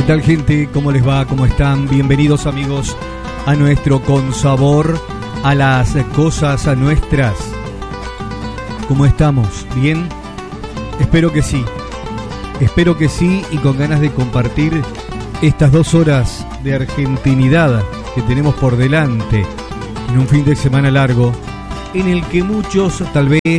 tal, gente? ¿Cómo les va? ¿Cómo están? Bienvenidos, amigos, a nuestro Con Sabor a las Cosas Nuestras. ¿Cómo estamos? ¿Bien? Espero que sí. Espero que sí, y con ganas de compartir estas 2 horas de argentinidad que tenemos por delante en un fin de semana largo, en el que muchos, tal vez,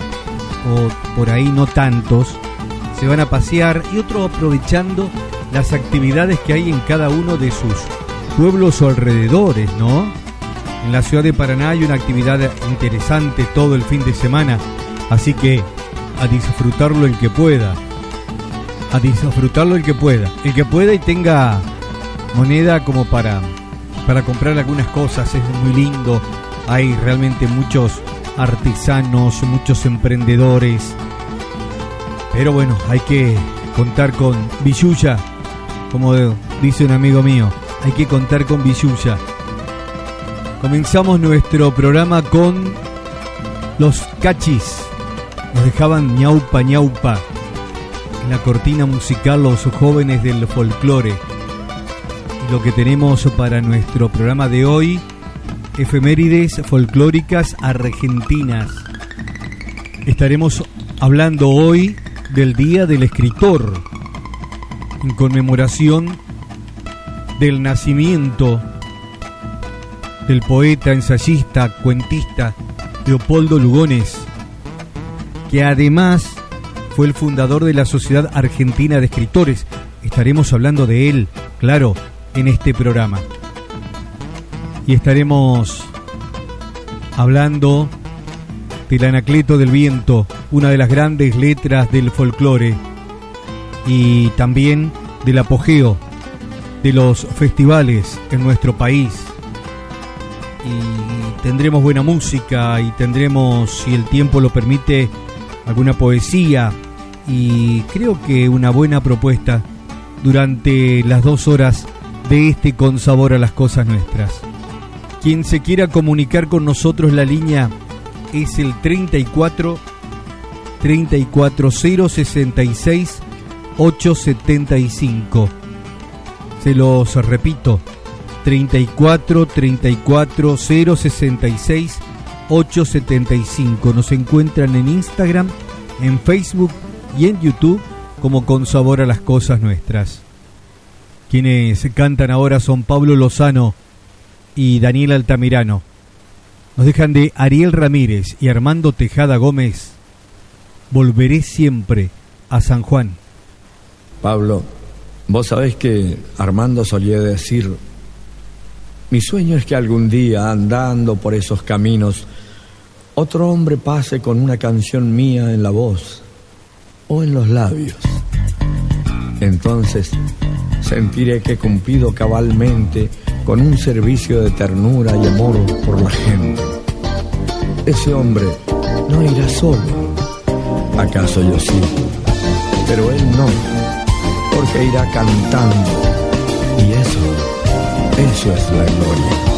o por ahí no tantos, se van a pasear, y otros aprovechando las actividades que hay en cada uno de sus pueblos o alrededores, ¿no? En la ciudad de Paraná hay una actividad interesante todo el fin de semana, así que a disfrutarlo el que pueda. A disfrutarlo el que pueda. El que pueda y tenga moneda como para comprar algunas cosas. Es muy lindo. Hay realmente muchos artesanos, muchos emprendedores. Pero bueno, hay que contar con billulla, como dice un amigo mío. Hay que contar con billulla. Comenzamos nuestro programa con los Cachis. Nos dejaban ñaupa ñaupa en la cortina musical, los jóvenes del folclore. Y lo que tenemos para nuestro programa de hoy: efemérides folclóricas argentinas. Estaremos hablando hoy del Día del Escritor, en conmemoración del nacimiento del poeta, ensayista, cuentista Leopoldo Lugones, que además fue el fundador de la Sociedad Argentina de Escritores. Estaremos hablando de él, claro, en este programa. Y estaremos hablando del Anacleto del Viento, una de las grandes letras del folclore, y también del apogeo de los festivales en nuestro país. Y tendremos buena música, y tendremos, si el tiempo lo permite, alguna poesía, y creo que una buena propuesta durante las 2 horas de este Con Sabor a las Cosas Nuestras. Quien se quiera comunicar con nosotros, la línea es el 34 066 875. Se los repito: 34 066 875. Nos encuentran en Instagram, en Facebook y en YouTube como Con Sabor a las Cosas Nuestras. Quienes cantan ahora son Pablo Lozano y Daniel Altamirano. Nos dejan de Ariel Ramírez y Armando Tejada Gómez, Volveré siempre a San Juan. Pablo, vos sabés que Armando solía decir: mi sueño es que algún día, andando por esos caminos, otro hombre pase con una canción mía en la voz o en los labios. Entonces sentiré que he cumplido cabalmente con un servicio de ternura y amor por la gente. Ese hombre no irá solo. ¿Acaso yo sí? Pero él no, porque irá cantando. Y eso es la gloria.